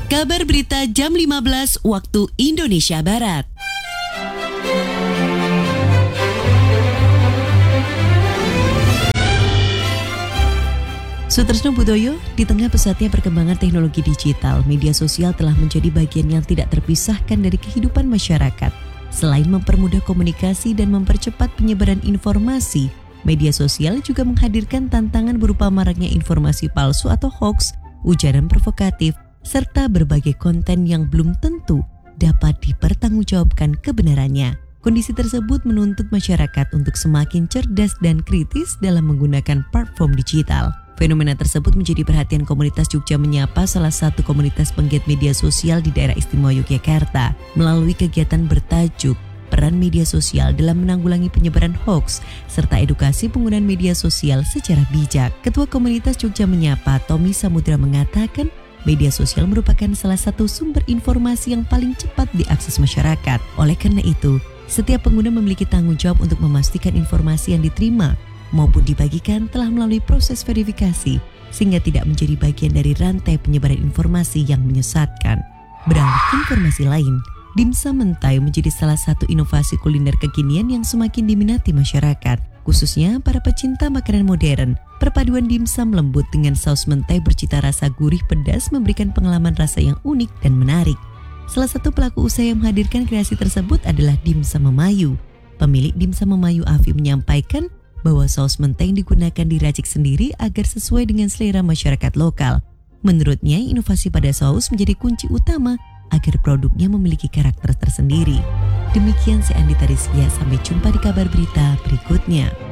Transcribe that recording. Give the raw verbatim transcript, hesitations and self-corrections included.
Kabar berita jam lima belas waktu Indonesia Barat. Sutresno Budoyo, di tengah pesatnya perkembangan teknologi digital, media sosial telah menjadi bagian yang tidak terpisahkan dari kehidupan masyarakat. Selain mempermudah komunikasi dan mempercepat penyebaran informasi, media sosial juga menghadirkan tantangan berupa maraknya informasi palsu atau hoax, ujaran provokatif, serta berbagai konten yang belum tentu dapat dipertanggungjawabkan kebenarannya. Kondisi tersebut menuntut masyarakat untuk semakin cerdas dan kritis dalam menggunakan platform digital. Fenomena tersebut menjadi perhatian komunitas Jogja Menyapa, salah satu komunitas penggiat media sosial di daerah istimewa Yogyakarta, melalui kegiatan bertajuk Peran Media Sosial dalam Menanggulangi Penyebaran Hoax serta Edukasi Penggunaan Media Sosial secara Bijak. Ketua komunitas Jogja Menyapa, Tommy Samudra, mengatakan media sosial merupakan salah satu sumber informasi yang paling cepat diakses masyarakat. Oleh karena itu, setiap pengguna memiliki tanggung jawab untuk memastikan informasi yang diterima maupun dibagikan telah melalui proses verifikasi sehingga tidak menjadi bagian dari rantai penyebaran informasi yang menyesatkan. Beralih ke informasi lain, dimsum mentai menjadi salah satu inovasi kuliner kekinian yang semakin diminati masyarakat, khususnya para pecinta makanan modern. Perpaduan dimsum lembut dengan saus mentai bercita rasa gurih pedas memberikan pengalaman rasa yang unik dan menarik. Salah satu pelaku usaha yang menghadirkan kreasi tersebut adalah Dimsum Memayu. Pemilik Dimsum Memayu, Afi, menyampaikan bahwa saus mentai yang digunakan diracik sendiri agar sesuai dengan selera masyarakat lokal. Menurutnya, inovasi pada saus menjadi kunci utama agar produknya memiliki karakter tersendiri. Demikian saya Andita Rizkia, sampai jumpa di kabar berita berikutnya.